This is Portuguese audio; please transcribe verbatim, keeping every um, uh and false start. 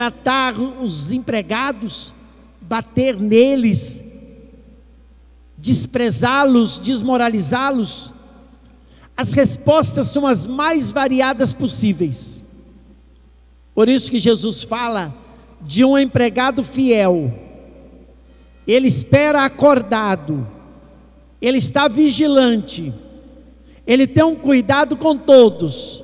tratar os empregados, bater neles, desprezá-los, desmoralizá-los? As respostas são as mais variadas possíveis. Por isso que Jesus fala de um empregado fiel. Ele espera acordado, ele está vigilante, ele tem um cuidado com todos,